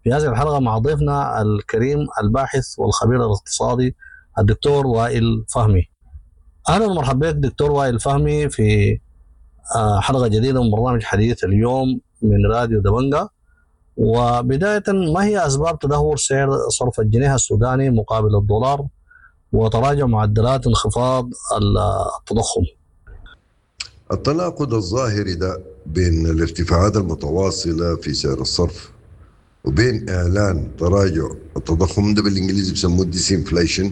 في هذه الحلقة مع ضيفنا الكريم الباحث والخبير الاقتصادي الدكتور وائل فهمي. أهلا ومرحبا بك دكتور وائل فهمي في حلقة جديدة من برنامج حديث اليوم من راديو دبنجة. وبداية، ما هي أسباب تدهور سعر صرف الجنيه السوداني مقابل الدولار وتراجع معدلات انخفاض التضخم؟ التناقض الظاهري ده بين الارتفاعات المتواصلة في سعر الصرف وبين إعلان تراجع التضخم ده بالإنجليزي بسموه ديسينفليشن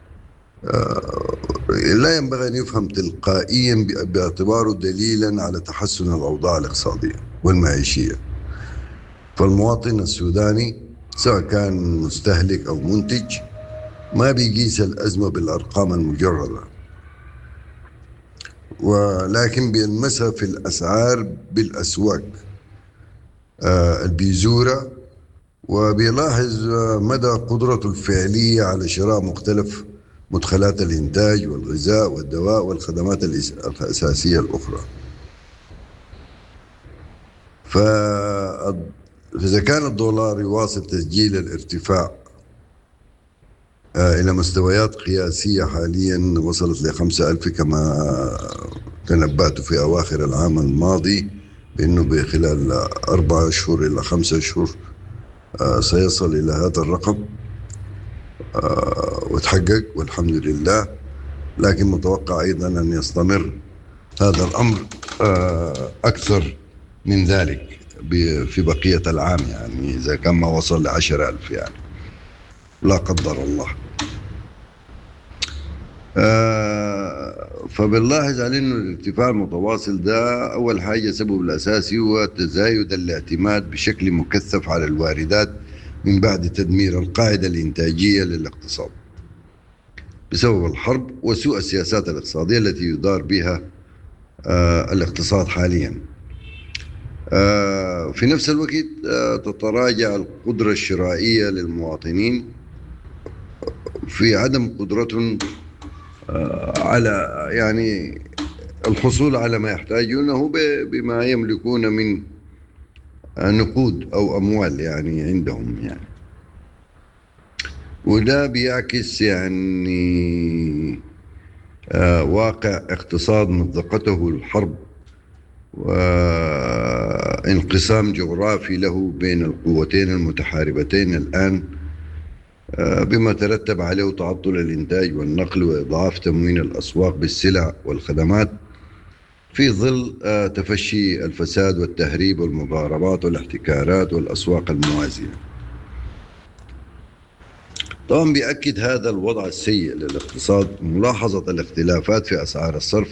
لا ينبغي أن يفهم تلقائيا باعتباره دليلا على تحسن الأوضاع الاقتصادية والمعيشية. فالمواطن السوداني سواء كان مستهلك أو منتج ما بيقيس الأزمة بالأرقام المجردة، ولكن بيلمسها في الأسعار بالأسواق البيزورة، وبيلاحظ مدى قدرته الفعلية على شراء مختلف مدخلات الإنتاج والغذاء والدواء والخدمات الأساسية الأخرى. فإذا كان الدولار يواصل تسجيل الارتفاع إلى مستويات قياسية حاليا وصلت ل5,000 كما تنبأت في أواخر العام الماضي بأنه بخلال 4 أشهر إلى 5 أشهر سيصل إلى هذا الرقم وتحقق والحمد لله، لكن متوقع أيضا أن يستمر هذا الأمر أكثر من ذلك في بقية العام، يعني إذا كان ما وصل ل10,000 يعني لا قدر الله. فبنلاحظ على أنه الارتفاع المتواصل ده أول حاجة سبب الأساسي هو تزايد الاعتماد بشكل مكثف على الواردات من بعد تدمير القاعدة الإنتاجية للاقتصاد بسبب الحرب وسوء السياسات الاقتصادية التي يدار بها الاقتصاد حاليا. في نفس الوقت تتراجع القدرة الشرائية للمواطنين في عدم قدرتهم على يعني الحصول على ما يحتاجونه بما يملكون من نقود أو أموال يعني عندهم يعني. وده بيعكس يعني واقع اقتصاد مزقته الحرب وانقسام جغرافي له بين القوتين المتحاربتين الآن، بما ترتب عليه تعطل الإنتاج والنقل وإضعاف تموين الأسواق بالسلع والخدمات في ظل تفشي الفساد والتهريب والمضاربات والاحتكارات والأسواق الموازية. طبعا بيأكد هذا الوضع السيء للاقتصاد ملاحظة الاختلافات في أسعار الصرف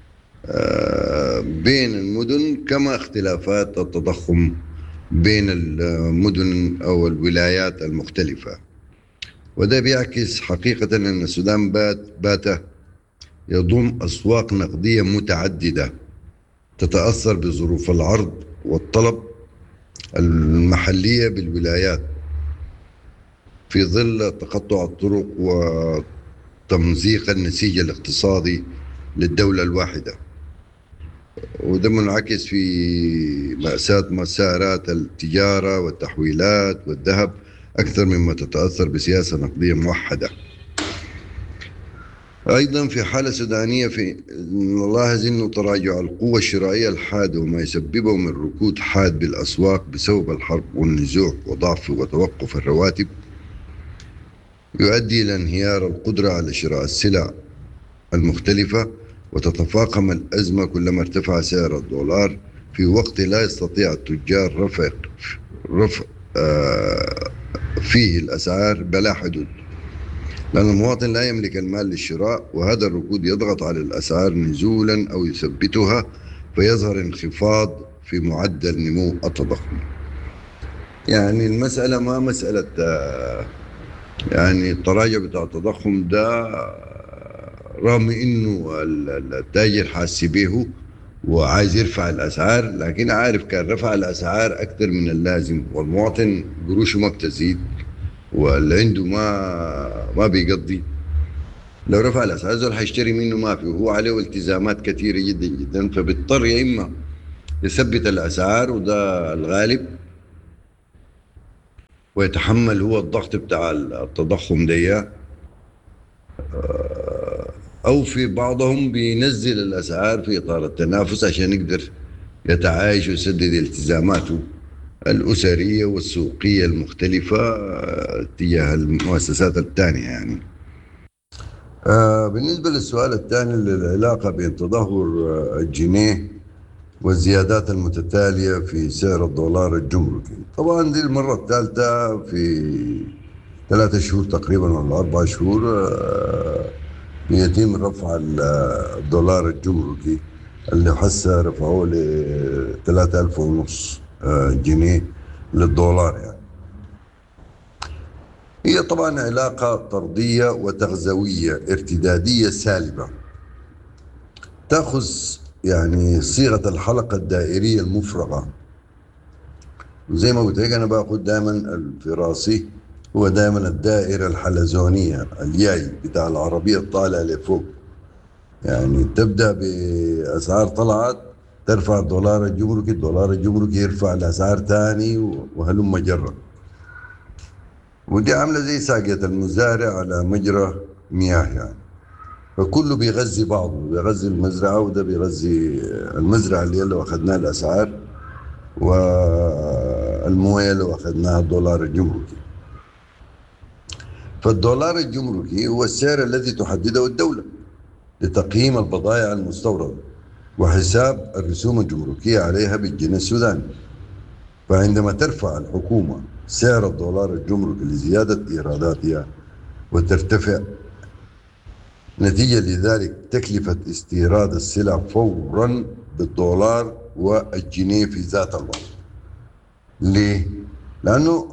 بين المدن، كما اختلافات التضخم بين المدن أو الولايات المختلفة. وده بيعكس حقيقة أن السودان بات يضم أسواق نقدية متعددة تتأثر بظروف العرض والطلب المحلية بالولايات في ظل تقطع الطرق وتمزيق النسيج الاقتصادي للدولة الواحدة. وده منعكس في مأساة مسارات التجارة والتحويلات والذهب أكثر مما تتأثر بسياسة نقدية موحدة. أيضا في حالة سودانية نلاحظ أنه تراجع القوة الشرائية الحادة وما يسببه من ركود حاد بالأسواق بسبب الحرب والنزوح وضعف وتوقف الرواتب يؤدي إلى انهيار القدرة على شراء السلع المختلفة، وتتفاقم الأزمة كلما ارتفع سعر الدولار في وقت لا يستطيع التجار رفع فيه الأسعار بلا حدود، لأن المواطن لا يملك المال للشراء، وهذا الركود يضغط على الأسعار نزولا أو يثبتها فيظهر انخفاض في معدل نمو التضخم. يعني المسألة ما مسألة يعني التراجع بتاع التضخم ده رغم إنه التاجر حاسس به وعايز يرفع الأسعار، لكن عارف كان رفع الأسعار أكثر من اللازم والمواطن قروشه ما بتزيد واللي عنده ما بيقضي. لو رفع الأسعار زول حيشتري منه ما فيه، وهو عليه التزامات كثيرة جدا جدا، فبيضطر يا إما يثبت الأسعار وده الغالب، ويتحمل هو الضغط بتاع التضخم ده، أو في بعضهم بينزل الأسعار في إطار التنافس عشان يقدر يتعايش ويسدد التزاماته الأسرية والسوقية المختلفة تجاه المؤسسات الثانية يعني. بالنسبة للسؤال الثاني للعلاقة بين تدهور الجنيه والزيادات المتتالية في سعر الدولار الجمركي، طبعا دي المرة الثالثة في 3 شهور تقريبا ولا 4 شهور يتم رفع الدولار الجمركي اللي حسه رفعوه ل 3,500 جنيه للدولار يعني. هي طبعا علاقة طردية وتغزوية ارتدادية سالبة تأخذ يعني صيغة الحلقة الدائرية المفرغة، وزي ما قلت لك أنا باخذ دائما في راسي هو دائما الدائرة الحلزونية الياي بتاع العربية الطالعة لفوق، يعني تبدأ بأسعار طلعت ترفع الدولار الجمركي، الدولار الجمركي يرفع الأسعار تاني وهلم جرة، ودي عاملة زي ساقية المزارع على مجرى مياه يعني، فكله بيغذي بعضه، بيغذي المزرعة وده بيغذي المزرعة اللي لو أخذناها الأسعار، والموية لو أخذناها الدولار الجمركي. فالدولار الجمركي هو السعر الذي تحدده الدولة لتقييم البضائع المستوردة وحساب الرسوم الجمركية عليها بالجنيه السوداني. فعندما ترفع الحكومة سعر الدولار الجمركي لزيادة إيراداتها وترتفع نتيجة لذلك تكلفة استيراد السلع فورا بالدولار والجنيه في ذات الوقت. ليه؟ لأنه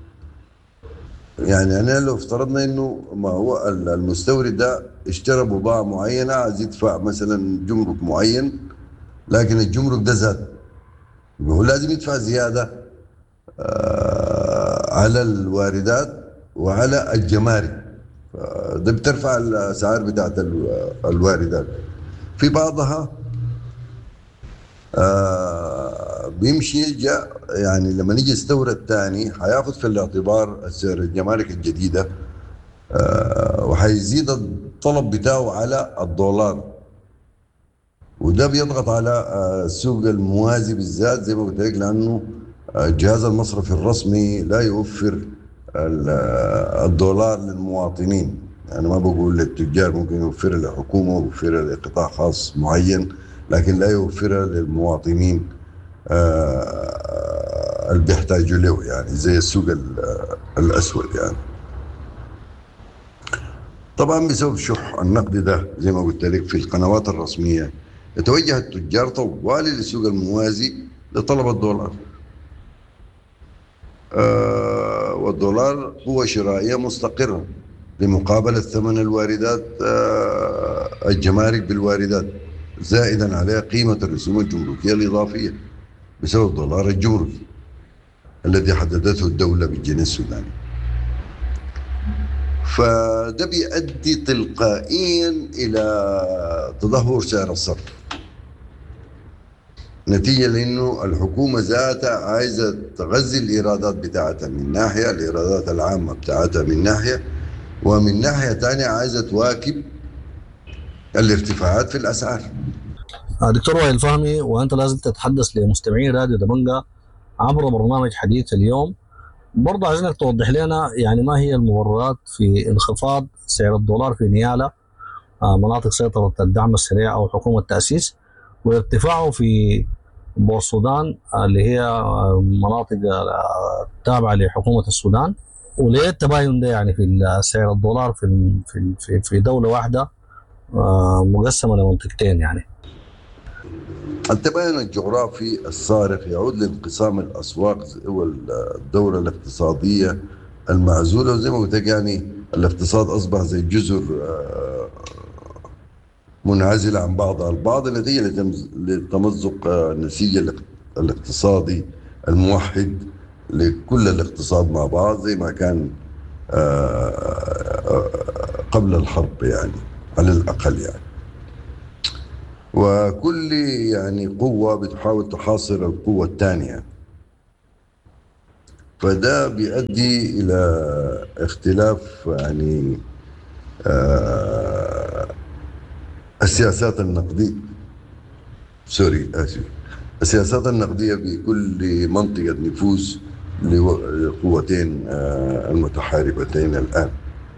يعني أنا لو افترضنا إنه ما هو المستورد ده اشترى بضاعة معينة عايز يدفع مثلا جمرك معين، لكن الجمرك ده زاد، هو لازم يدفع زيادة على الواردات وعلى الجمارك، ده بترفع الأسعار بتاعت الواردات. في بعضها بيمشي يعني لما نيجي يستورد تاني حياخد في الاعتبار السعر الجمارك الجديدة، وحيزيد الطلب بتاعه على الدولار، وده بيضغط على السوق الموازي بالذات زي ما قلت لك، لأنه الجهاز المصرفي الرسمي لا يوفر الدولار للمواطنين. أنا ما بقول للتجار، ممكن يوفرها للحكومة ويوفرها لقطاع خاص معين، لكن لا يوفرها للمواطنين اللي بيحتاجوا له، يعني زي السوق الأسود يعني. طبعا بسبب شح النقد ده زي ما قلت لك في القنوات الرسمية يتوجه التجار طوالي للسوق الموازي لطلب الدولار، والدولار قوة شرائية مستقرة لمقابلة ثمن الواردات، الجمارك بالواردات، زائدا عليها قيمة الرسوم الجمركية الإضافية بسبب الدولار الجمركي الذي حددته الدولة بالجنيه السوداني. فده بيؤدي تلقائيا إلى تدهور سعر الصرف، نتيجة لأنه الحكومة ذاتها عايزة تغذي الإيرادات بتاعتها من ناحية، الإيرادات العامة بتاعتها من ناحية، ومن ناحية تانية عايزة تواكب الارتفاعات في الأسعار. دكتور وائل فهمي، وأنت لازم تتحدث لمستمعي راديو دبنجة عبر برنامج حديث اليوم، برضه عايزينك توضح لنا يعني ما هي المبررات في انخفاض سعر الدولار في نيالا مناطق سيطرة الدعم السريع أو حكومة التأسيس، وارتفاعه في بورسودان اللي هي مناطق تابعة لحكومة السودان، وليه التباين ده يعني في سعر الدولار في دولة واحدة مقسمة لمنطقتين يعني. التباين الجغرافي الصارخ يعود لانقسام الأسواق والدورة الاقتصادية المعزولة، وزي ما قلت لك يعني الاقتصاد أصبح زي جزر منعزلة عن بعضها البعض نتيجة لتمزق النسيج الاقتصادي الموحد لكل الاقتصاد مع بعض زي ما كان قبل الحرب يعني على الأقل يعني. وكل يعني قوة بتحاول تحاصر القوة الثانية، فده بيؤدي إلى اختلاف يعني السياسات النقدية، السياسات النقدية بكل منطقة نفوذ لقوتين المتحاربتين الآن.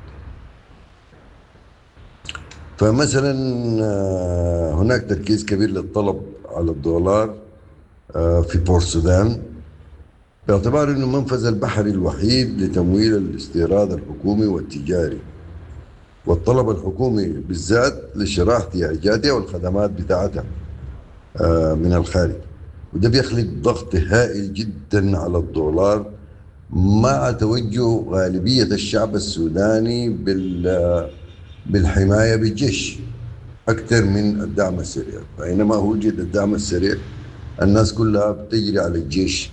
فمثلا هناك تركيز كبير للطلب على الدولار في بور السودان، باعتبار أنه المنفذ البحري الوحيد لتمويل الاستيراد الحكومي والتجاري، والطلب الحكومي بالذات لشراء احتياجاتها والخدمات بتاعتها من الخارج، وده بيخلق ضغط هائل جدا على الدولار، مع توجه غالبية الشعب السوداني بالحماية بالجيش أكثر من الدعم السريع. فإنما وجد الدعم السريع الناس كلها بتجري على الجيش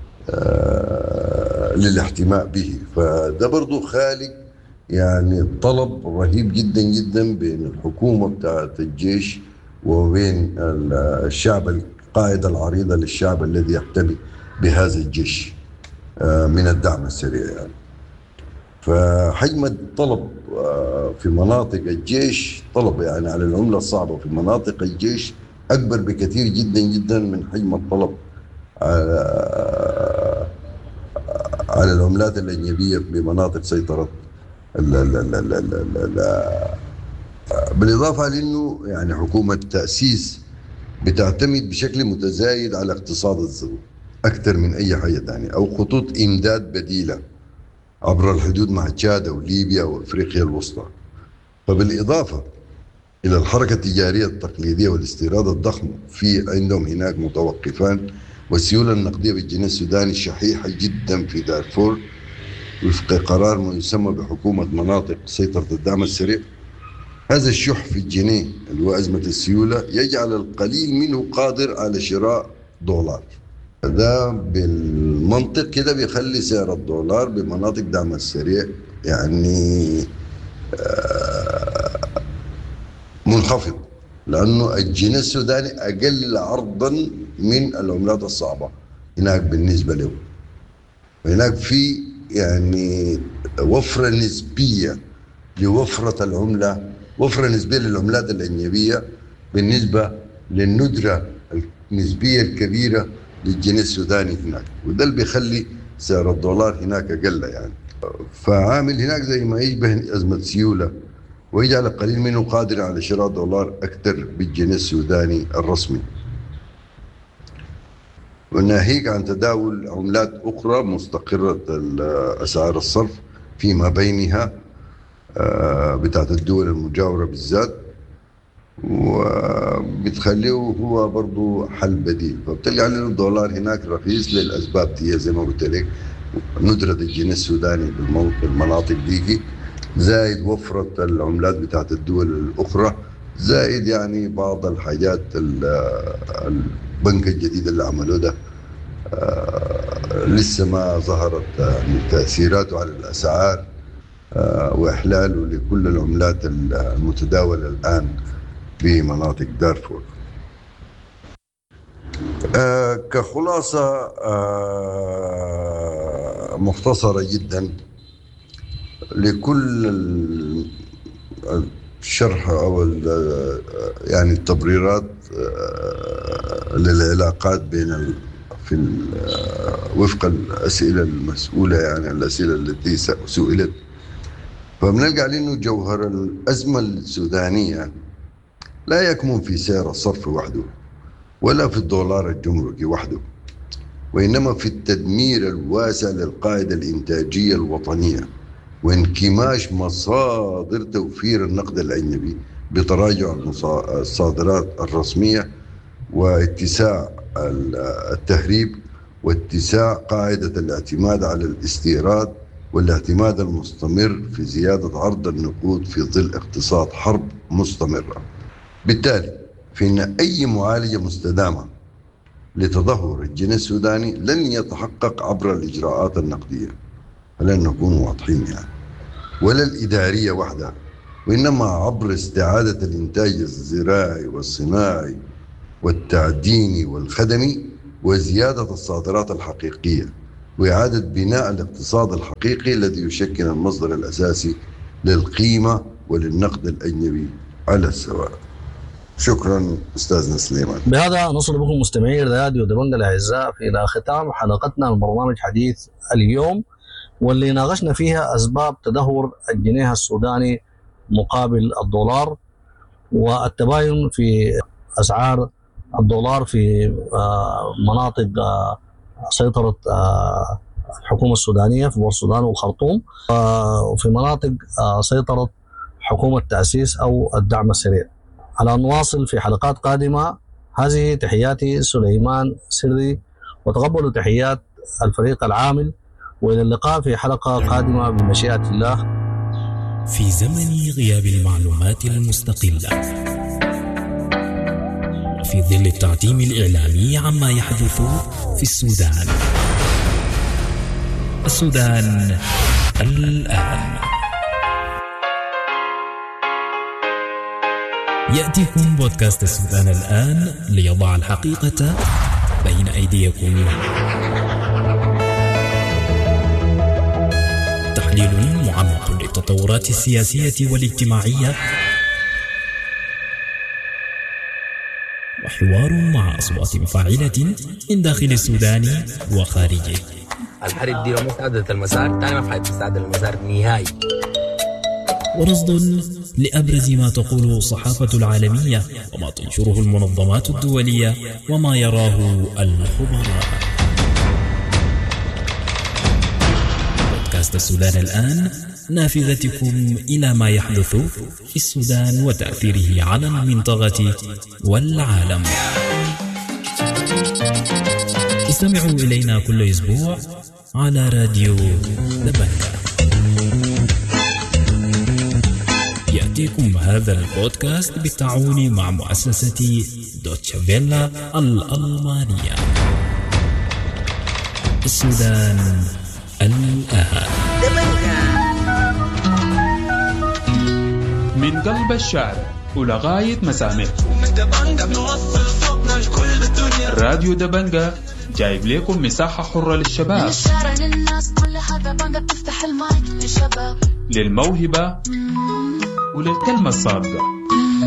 للاحتماء به، فده برضو خالق يعني طلب رهيب جدا جدا بين الحكومة بتاعت الجيش وبين الشعب، القاعدة العريضة للشعب الذي يحتمي بهذا الجيش من الدعم السريع يعني. فحجم الطلب في مناطق الجيش، طلب يعني على العملة الصعبة في مناطق الجيش أكبر بكثير جدا جدا من حجم الطلب على العملات الأجنبية بمناطق سيطرة بالإضافة لأنه يعني حكومة تأسيس بتعتمد بشكل متزايد على اقتصاد الزراعة أكثر من أي حاجة ثانية، أو خطوط إمداد بديلة عبر الحدود مع تشاد وليبيا وأفريقيا الوسطى. فبالإضافة إلى الحركة التجارية التقليدية والاستيراد الضخم، في عندهم هناك متوقفان، والسيولة النقدية بالجنيه السوداني شحيحة جدا في دارفور وفق قرار ما يسمى بحكومة مناطق سيطرة الدعم السريع. هذا الشح في الجنيه اللي هو أزمة السيولة يجعل القليل منه قادر على شراء دولار. ده بالمنطق كده بيخلي سعر الدولار بمناطق دعم السريع يعني منخفض، لأنه الجنيه السوداني أقل عرضا من العملات الصعبة هناك بالنسبة له. هناك في يعني وفرة نسبية لوفرة العملة، وفرة نسبية للعملات الأجنبية بالنسبة للندرة النسبية الكبيرة للجنيه السوداني هناك، وده اللي بيخلي سعر الدولار هناك أقل يعني. فعامل هناك زي ما يشبه أزمة سيولة، ويجعل القليل منه قادر على شراء دولار أكثر بالجنيه السوداني الرسمي، وناهيك عن تداول عملات أخرى مستقرة أسعار الصرف فيما بينها بتاعت الدول المجاورة بالذات، وبتخليه هو برضو حل بديل. فبتلقى علينا الدولار هناك رخيص للأسباب دي زي ما قلت لك، ندرة الجنيه السوداني بالمناطق ديكي، زائد وفرة العملات بتاعت الدول الأخرى، زائد يعني بعض الحاجات البنك الجديد اللي عملوه ده لسه ما ظهرت تأثيراته على الأسعار وإحلاله لكل العملات المتداولة الآن في مناطق دارفور. كخلاصة مختصرة جدا لكل الشرح أو يعني التبريرات للعلاقات بين وفق الأسئلة المسؤولة، يعني الأسئلة التي سئلت، فبنلقى أنه جوهر الأزمة السودانية لا يكمن في سعر الصرف وحده ولا في الدولار الجمركي وحده، وإنما في التدمير الواسع للقاعدة الإنتاجية الوطنية وانكماش مصادر توفير النقد الأجنبي بتراجع الصادرات الرسمية واتساع التهريب واتساع قاعدة الاعتماد على الاستيراد والاعتماد المستمر في زيادة عرض النقود في ظل اقتصاد حرب مستمرة. بالتالي فإن أي معالجة مستدامة لتدهور الجنيه السوداني لن يتحقق عبر الإجراءات النقدية، فلن نكون واضحين يعني، ولا الإدارية وحدها، وإنما عبر استعادة الإنتاج الزراعي والصناعي والتعديني والخدمي وزيادة الصادرات الحقيقية وإعادة بناء الاقتصاد الحقيقي الذي يشكل المصدر الأساسي للقيمة وللنقد الأجنبي على السواء. شكرا أستاذنا سليمان. بهذا نصل بكم مستمعي راديو دبنجة الأعزاء إلى ختام حلقتنا من برنامج حديث اليوم، واللي ناقشنا فيها أسباب تدهور الجنيه السوداني مقابل الدولار، والتباين في أسعار الدولار في مناطق سيطرة الحكومة السودانية في بور السودان والخرطوم، وفي مناطق سيطرة حكومة تأسيس أو الدعم السريع. على أن نواصل في حلقات قادمة. هذه تحياتي سليمان سري، وتقبلوا تحيات الفريق العامل، وإلى اللقاء في حلقة قادمة بمشيئة الله. في زمن غياب المعلومات المستقلة، في ظل التعتيم الإعلامي عما يحدث في السودان الآن، يأتيكم بودكاست السودان الآن ليضع الحقيقة بين أيديكم. تحليل معمق للتطورات السياسية والاجتماعية، وحوار مع أصوات مفاعلة من داخل السودان وخارجه. الحرب دي لو ما استعدت المسار تاني ما حيستعد المسار نهائي. ورصد لأبرز ما تقوله الصحافة العالمية وما تنشره المنظمات الدولية وما يراه الخبراء. بودكاست السودان الآن، نافذتكم إلى ما يحدث في السودان وتأثيره على المنطقة والعالم. استمعوا إلينا كل أسبوع على راديو دبنجة. يأتيكم هذا البودكاست بالتعاون مع مؤسسة دوتشه فيلا الألمانية. السودان الآن. من قلب الشارع ولغاية مسامعكم، راديو دبنجة جايب لكم مساحة حرة للشباب، للموهبة وللكلمة الصادقة.